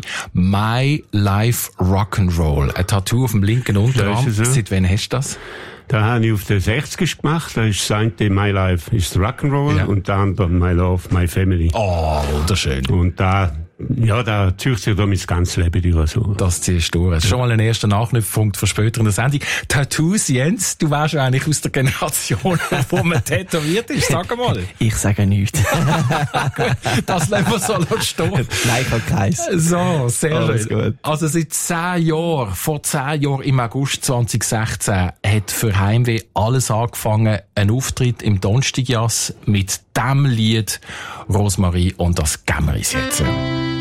My Life Rock'n'Roll. Ein Tattoo auf dem linken Unterarm. So. Seit wann hast du das? Da habe ich auf den 60 gemacht. Da ist das eine My Life is Rock'n'Roll und der andere My Love, My Family. Oh, wunderschön. Und da zieht sich da mein ganzes Leben durch. So. Das ziehst du durch. Das ist schon mal ein erster Nachknüpfpunkt für später in der Sendung. Tattoos, Jens, du wärst ja eigentlich aus der Generation, wo man tätowiert ist. Sag mal. Ich sage nichts. Das lassen wir so stehen. Nein, ich habe keins. So, sehr Alles schön. gut. Also seit 10 Jahren, vor 10 Jahren im August 2016, hat für Heimweh alles angefangen. Ein Auftritt im Donnerstagjass mit dem Lied Rosmarie und das Gämmeris jetzt.